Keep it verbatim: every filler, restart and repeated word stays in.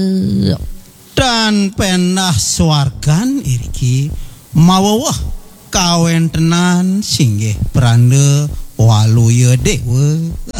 Dan penah swargan iriki mawawah kawen tenan singgih prande waluya dewa